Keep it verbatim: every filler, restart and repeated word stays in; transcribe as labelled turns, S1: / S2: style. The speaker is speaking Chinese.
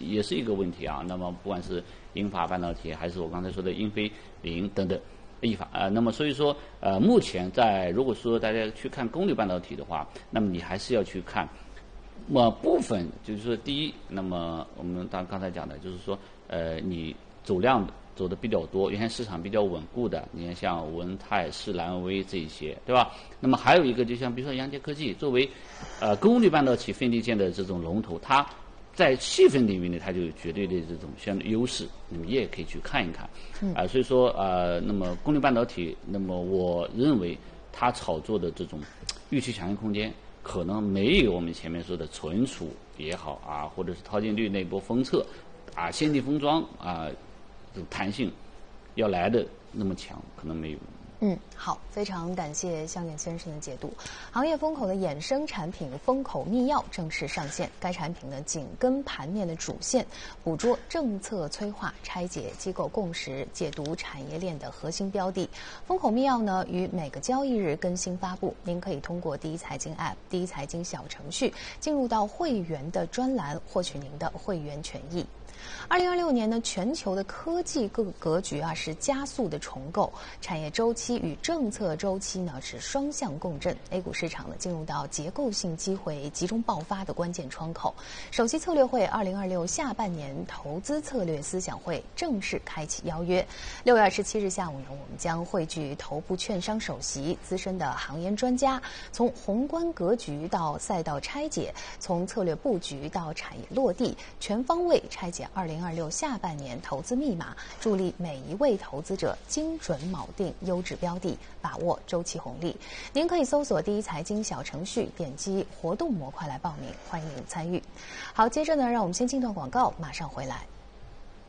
S1: 也是一个问题啊。那么不管是英法半导体，还是我刚才说的英飞凌等等。一法呃，那么所以说呃，目前在如果说大家去看功率半导体的话，那么你还是要去看，那么部分就是说第一，那么我们当刚才讲的就是说呃，你走量走的比较多，原先市场比较稳固的，你看像文泰、世兰威这一些，对吧？那么还有一个就像比如说阳杰科技，作为呃功率半导体分立件的这种龙头，它在细分领域呢，它就有绝对的这种相对优势，那么你也可以去看一看。啊、呃，所以说呃，那么功率半导体，那么我认为它炒作的这种预期强硬空间，可能没有我们前面说的存储也好啊，或者是套进率那波封测啊、先进封装啊，这种弹性要来的那么强，可能没有。
S2: 嗯，好，非常感谢向远先生的解读。行业风口的衍生产品风口密钥正式上线，该产品呢紧跟盘面的主线，捕捉政策催化、拆解机构共识、解读产业链的核心标的。风口密钥呢于每个交易日更新发布，您可以通过第一财经 App、第一财经小程序进入到会员的专栏，获取您的会员权益。二零二六年呢，全球的科技各个格局啊是加速的重构，产业周期与政策周期呢是双向共振。A 股市场呢进入到结构性机会集中爆发的关键窗口。首席策略会二零二六下半年投资策略思想会正式开启邀约。六月二十七日下午呢，我们将汇聚头部券商首席、资深的行业专家，从宏观格局到赛道拆解，从策略布局到产业落地，全方位拆解二零二六下半年投资密码，助力每一位投资者精准铆定优质标的，把握周期红利。您可以搜索第一财经小程序，点击活动模块来报名，欢迎您参与。好，接着呢，让我们先进段广告，马上回来。